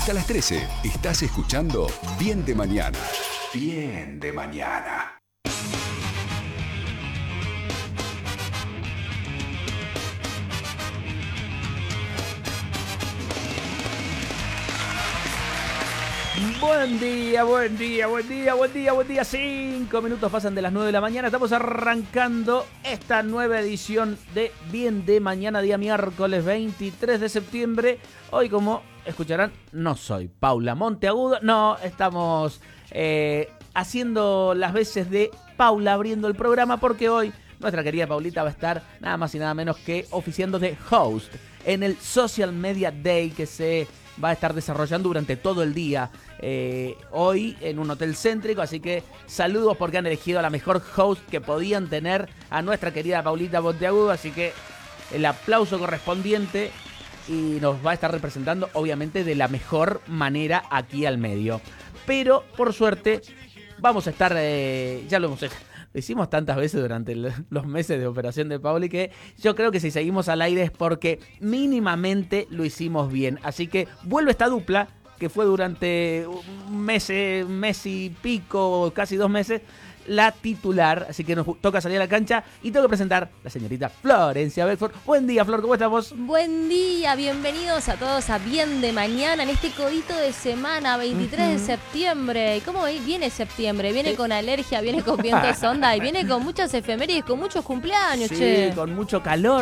Hasta las 13 estás escuchando Bien de Mañana. Bien de Mañana. Buen día, buen día, buen día, buen día, buen día. 5 minutos pasan de las 9 de la mañana. Estamos arrancando esta nueva edición de Bien de Mañana, día miércoles 23 de septiembre. Hoy, como escucharán, no soy Paula Monteagudo. No, estamos haciendo las veces de Paula abriendo el programa, porque hoy nuestra querida Paulita va a estar nada más y nada menos que oficiando de host en el Social Media Day que se va a estar desarrollando durante todo el día hoy en un hotel céntrico. Así que saludos, porque han elegido a la mejor host que podían tener, a nuestra querida Paulita Monteagudo. Así que el aplauso correspondiente, y nos va a estar representando obviamente de la mejor manera aquí al medio. Pero por suerte vamos a estar, ya lo hemos hecho. Lo hicimos tantas veces durante los meses de operación de Pauli que yo creo que si seguimos al aire es porque mínimamente lo hicimos bien. Así que vuelve esta dupla que fue durante un mes y pico, casi 2 meses, la titular. Así que nos toca salir a la cancha y tengo que presentar a la señorita Florencia Bedford. Buen día, Flor, ¿cómo estamos? Buen día, bienvenidos a todos a Bien de Mañana en este codito de semana, 23 de septiembre. ¿Cómo viene septiembre? Viene con alergia, viene con viento sonda y viene con muchas efemérides, con muchos cumpleaños, sí, che. Con mucho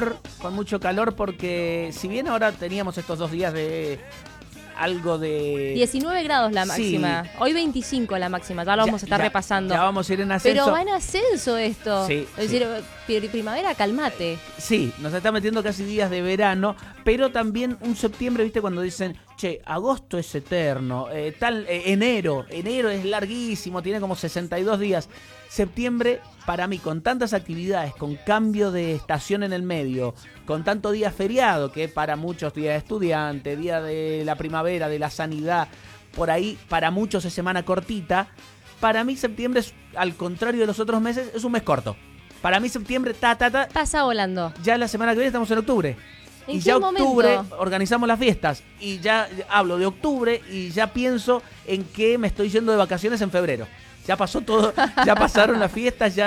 calor, porque si bien ahora teníamos estos 2 días de algo de 19 grados la máxima, sí. Hoy 25 la máxima, ya lo vamos a estar repasando. Ya vamos a ir en ascenso. Pero va en ascenso esto. Sí, es decir, primavera, calmate. Sí, nos está metiendo casi días de verano, pero también un septiembre, ¿viste? Cuando dicen, che, agosto es eterno, enero es larguísimo, tiene como 62 días. Septiembre, para mí, con tantas actividades, con cambio de estación en el medio, con tanto día feriado, que para muchos día de estudiante, día de la primavera, de la sanidad, por ahí para muchos es semana cortita. Para mí septiembre, al contrario de los otros meses, es un mes corto. Para mí septiembre, pasa volando. Ya la semana que viene estamos en octubre. ¿En y ya octubre momento? Organizamos las fiestas. Y ya hablo de octubre y ya pienso en que me estoy yendo de vacaciones en febrero. Ya pasó todo, ya pasaron las fiestas,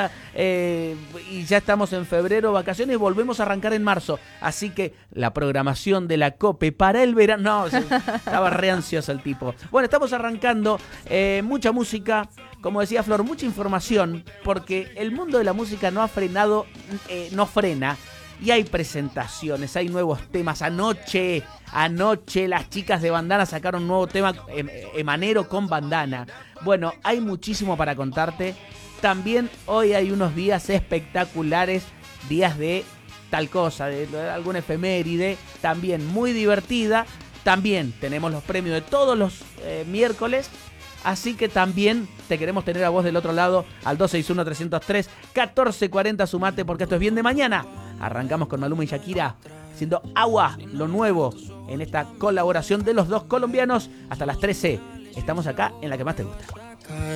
y ya estamos en febrero, vacaciones, y volvemos a arrancar en marzo. Así que la programación de la COPE para el verano, no, estaba re ansioso el tipo. Bueno, estamos arrancando, mucha música, como decía Flor, mucha información, porque el mundo de la música no ha frenado, no frena. Y hay presentaciones, hay nuevos temas. Anoche las chicas de Bandana sacaron un nuevo tema, Emanero con Bandana. Bueno, hay muchísimo para contarte. También hoy hay unos días espectaculares, días de tal cosa, de alguna efeméride, también muy divertida. También tenemos los premios de todos los miércoles. Así que también te queremos tener a vos del otro lado, al 261-303-1440, sumate, porque esto es Bien de Mañana. Arrancamos con Maluma y Shakira haciendo Agua, lo nuevo en esta colaboración de los dos colombianos. Hasta las 13 estamos acá en la que más te gusta.